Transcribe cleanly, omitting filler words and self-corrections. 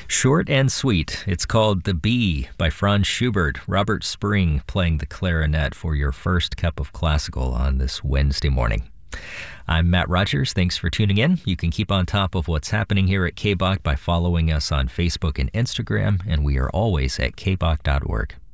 Short and sweet. It's called The Bee by Franz Schubert. Robert Spring playing the clarinet for your first cup of classical on this Wednesday morning. I'm Matt Rogers. Thanks for tuning in. You can keep on top of what's happening here at KBOC by following us on Facebook and Instagram, and we are always at kbok.org.